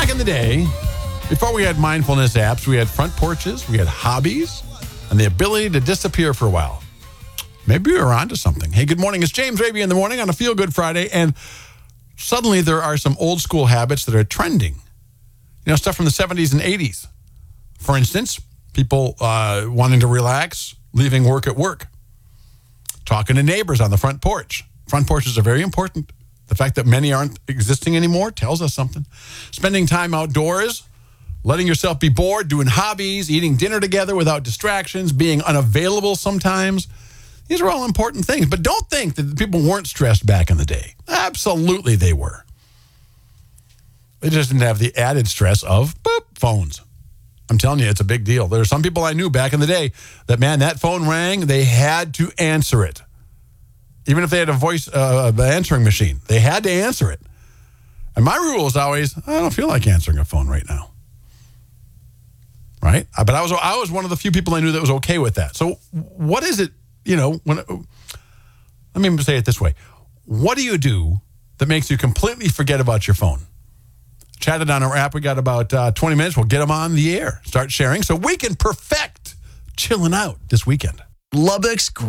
Back in the day, before we had mindfulness apps, we had front porches, we had hobbies, and the ability to disappear for a while. Maybe we were onto something. Hey, good morning. It's James Raby in the morning on a Feel Good Friday, and suddenly there are some old school habits that are trending. You know, stuff from the 70s and 80s. For instance, people wanting to relax, leaving work at work, talking to neighbors on the front porch. Front porches are very important. The fact that many aren't existing anymore tells us something. Spending time outdoors, letting yourself be bored, doing hobbies, eating dinner together without distractions, being unavailable sometimes. These are all important things. But don't think that people weren't stressed back in the day. Absolutely they were. They just didn't have the added stress of phones. I'm telling you, it's a big deal. There are some people I knew back in the day that, man, that phone rang, they had to answer it. Even if they had a voice answering machine, they had to answer it. And my rule is always, I don't feel like answering a phone right now. Right? But I was one of the few people I knew that was okay with that. So what is it, let me say it this way. What do you do that makes you completely forget about your phone? Chatted on our app. We got about 20 minutes. We'll get them on the air. Start sharing so we can perfect chilling out this weekend. Lubbock's